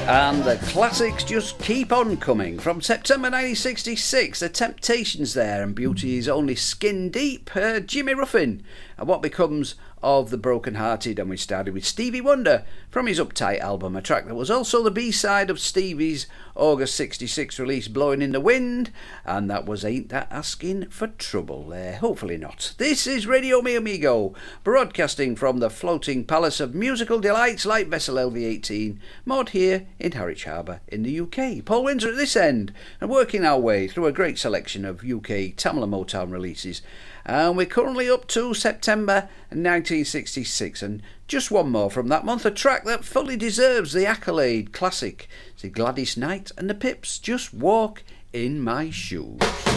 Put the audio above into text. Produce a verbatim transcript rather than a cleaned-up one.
And the classics just keep on coming. From September nineteen sixty-six, The Temptations there, and Beauty is Only Skin Deep, uh, Jimmy Ruffin, and What Becomes of the Broken Hearted. And we started with Stevie Wonder from his Uptight album, a track that was also the B-side of Stevie's August sixty-six release, Blowing in the Wind, and that was Ain't That Asking for Trouble there. Hopefully not. This is Radio Mi Amigo, broadcasting from the floating palace of musical delights like Vessel L V eighteen, moored here in Harwich Harbour in the U K. Paul Windsor at this end, and working our way through a great selection of U K Tamil and Motown releases. And we're currently up to September nineteen sixty-six, and just one more from that month, a track that fully deserves the accolade, classic. It's Gladys Knight and the Pips, Just Walk in My Shoes.